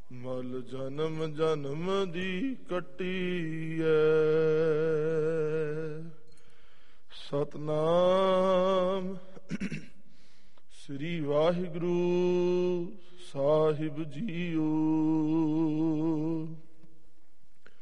ਮਲ ਜਨਮ ਜਨਮ ਦੀ ਕੱਟੀ ਐ। ਸਤਨਾਮ ਸ੍ਰੀ ਵਾਹਿਗੁਰੂ ਸਾਹਿਬ ਜੀਓ।